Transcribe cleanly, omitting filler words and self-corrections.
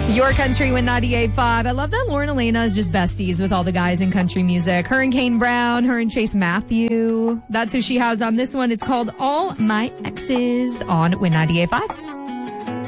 Your Country with 98.5. I love that Lauren Elena is just besties with all the guys in country music. Her and Kane Brown, her and Chase Matthew. That's who she has on this one. It's called All My Exes on Win 98.5.